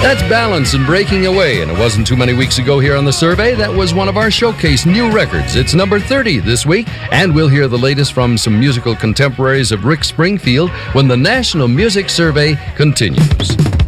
That's Balance and Breaking Away, and it wasn't too many weeks ago here on the survey. That was one of our showcase new records. It's number 30 this week, and we'll hear the latest from some musical contemporaries of Rick Springfield when the National Music Survey continues.